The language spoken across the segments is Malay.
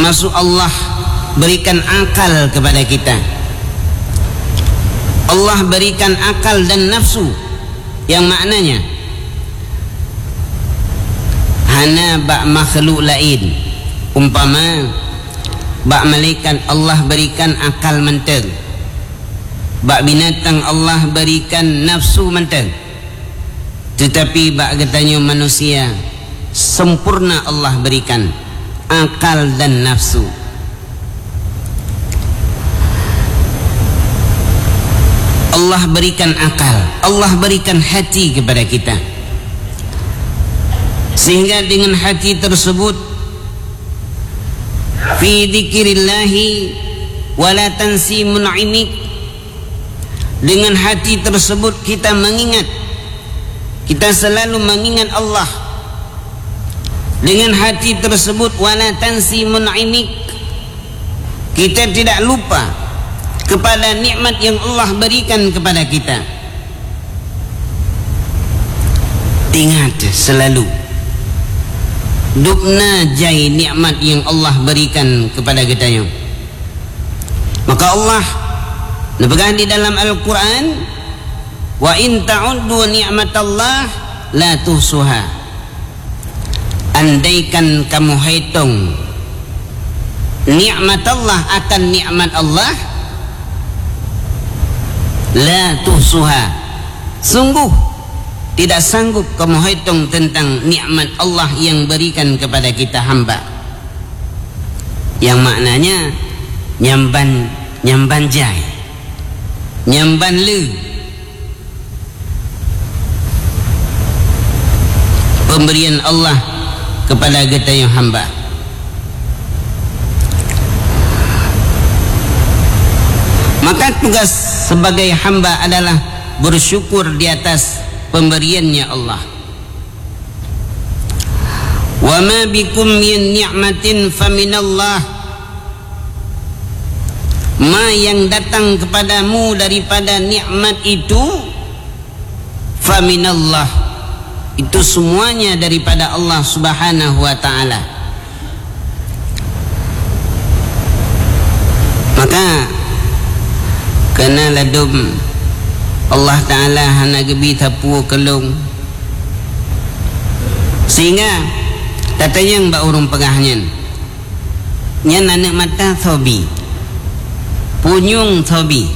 termasuk Allah berikan akal kepada kita. Allah berikan akal dan nafsu, yang maknanya hana bak makhluk lain. Umpama bak malaikat Allah berikan akal menteng, bak binatang Allah berikan nafsu menteng, tetapi bak katanya manusia sempurna Allah berikan akal dan nafsu. Allah berikan akal, Allah berikan hati kepada kita, sehingga dengan hati tersebut fi dzikrillahi wala tansi mun'imik, dengan hati tersebut kita mengingat, kita selalu mengingat Allah. Dengan hati tersebut wala tansi mun'imik, kita tidak lupa kepada nikmat yang Allah berikan kepada kita. Ingat selalu dukna jai nikmat yang Allah berikan kepada kita. Maka Allah berpegang di dalam Al-Quran, wa in ta'uddu ni'matallah la tuhsuha. Andaikan kamu hitung nikmat Allah akan nikmat Allah, la tuhsuha, sungguh tidak sanggup kamu hitung tentang nikmat Allah yang berikan kepada kita hamba. Yang maknanya nyamban jai, nyamban lu, pemberian Allah kepada kita yang hamba. Maka tugas sebagai hamba adalah bersyukur di atas pemberiannya Allah. Wa ma bikum min ni'matin faminallah, ma yang datang kepadamu daripada nikmat itu faminallah, itu semuanya daripada Allah Subhanahu wa ta'ala. Maka kena ladum Allah Ta'ala hana gebi tapu kelung, sehingga katanya mbak urung pegahnya nyan anak mata thobi, punyung thobi,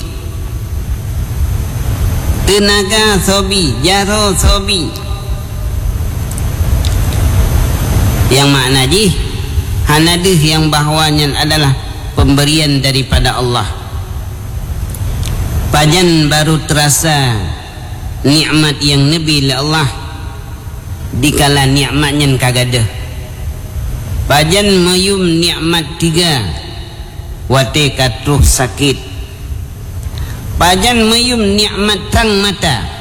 tenaga thobi, jaro thobi. Yang makna jih hanadih yang bahwanya adalah pemberian daripada Allah. Pajan baru terasa nikmat yang nabi le Allah dikala nikmatnya kagada. Pajan mayum nikmat tiga wate katruh sakit. Pajan mayum nikmat tang mata